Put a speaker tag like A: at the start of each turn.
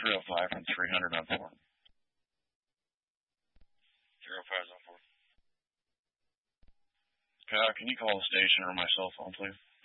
A: 305 from 300 on 4.
B: 305 on 4.
A: Can you call the station or my cell phone, please?